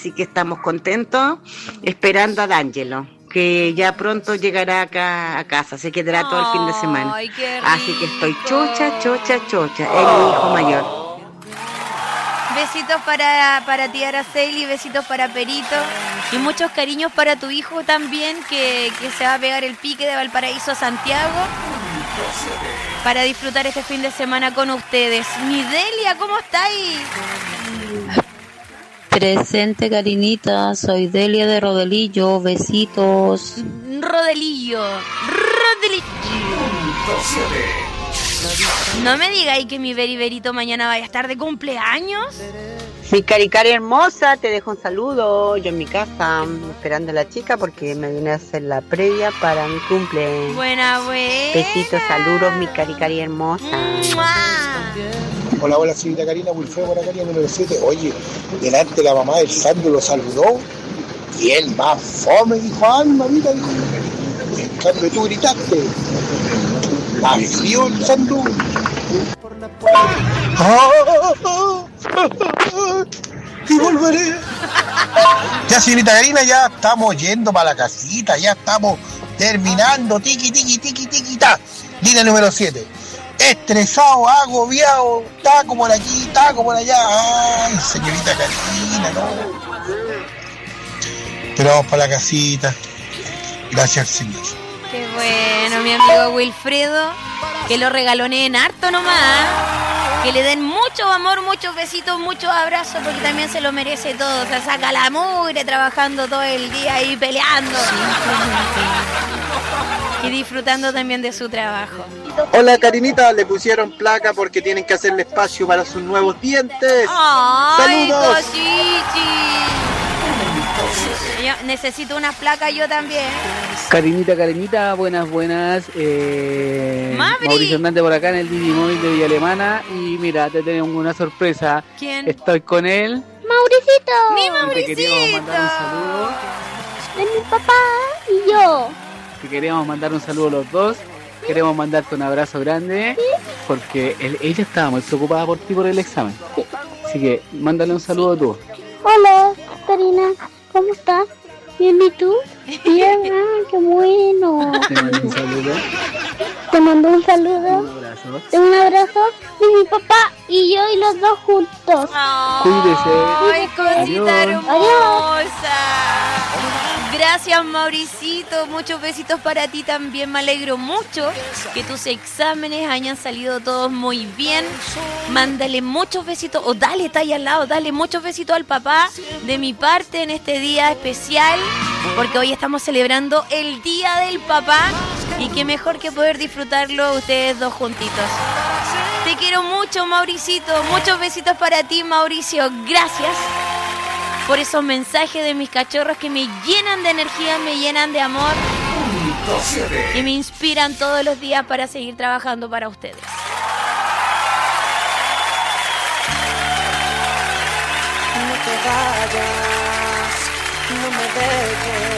así que estamos contentos, esperando a D'Angelo, que ya pronto llegará acá a casa, se quedará todo el fin de semana. Ay, qué rico. Así que estoy chocha, es mi hijo mayor. Besitos para ti, Araceli, besitos para Perito y muchos cariños para tu hijo también, que se va a pegar el pique de Valparaíso a Santiago para disfrutar este fin de semana con ustedes. Mi Delia, ¿cómo estáis? Presente, Karinita, soy Delia de Rodelillo, besitos. Rodelillo. No me digáis que mi Berito mañana vaya a estar de cumpleaños. Mi Caricari hermosa, te dejo un saludo. Yo en mi casa, esperando a la chica porque me viene a hacer la previa para mi cumple. Buena. Besitos, saludos, mi Caricari hermosa. ¡Mua! Hola, señorita Karina, Wilfredo por acá, número 7. Oye, delante la mamá del Sandro lo saludó y él más fome dijo, ay, mamita, en cambio tú gritaste. Más frío el Sandro. Y volveré. Ya, señorita Karina, ya estamos yendo para la casita, ya estamos terminando. Tiki, ta. Línea número 7. Estresado, agobiado, taco por aquí, taco por allá. Ay, señorita Karina, no. Pero vamos para la casita. Gracias al Señor. Qué bueno, mi amigo Wilfredo, que lo regaloneen harto nomás, que le den mucho amor, muchos besitos, muchos abrazos, porque también se lo merece todo. O sea, saca la mugre trabajando todo el día ahí peleando y disfrutando también de su trabajo. Hola, Karinita, le pusieron placa porque tienen que hacerle espacio para sus nuevos dientes. ¡Ay, ¡Saludos! Cochichi! Yo necesito una placa yo también. Karinita, buenas. Mabri. Mauricio Hernández por acá en el Didi Móvil de Villa Alemana. Y mira, te tenemos una sorpresa. ¿Quién? Estoy con él. ¡Mauricito! ¡Mi Y Mauricito! te queríamos mandar un saludo. De mi papá y yo. Te queríamos mandar un saludo a los dos. Queremos mandarte un abrazo grande. Porque ella estaba muy preocupada por ti por el examen. Así que mándale un saludo tú. Hola, Karina, ¿cómo estás? ¿Bien y tú? Bien, qué bueno. Te mando un saludo. Te mando un saludo. Un abrazo. Un abrazo de mi papá y yo y los dos juntos. ¡Ay, cosita Adiós. hermosa! Gracias, Mauricito. Muchos besitos para ti también. Me alegro mucho que tus exámenes hayan salido todos muy bien. Mándale muchos besitos, o dale, está ahí al lado, dale muchos besitos al papá de mi parte en este día especial, porque hoy estamos celebrando el Día del Papá y qué mejor que poder disfrutarlo ustedes dos juntitos. Te quiero mucho, Mauricito. Muchos besitos para ti, Mauricio. Gracias por esos mensajes de mis cachorros que me llenan de energía, me llenan de amor y me inspiran todos los días para seguir trabajando para ustedes. No te vayas, no me dejes.